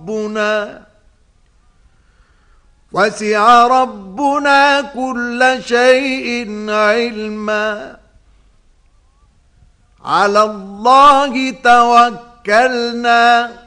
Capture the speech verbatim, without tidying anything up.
ربنا وسع ربنا كل شيء علما على الله توكلنا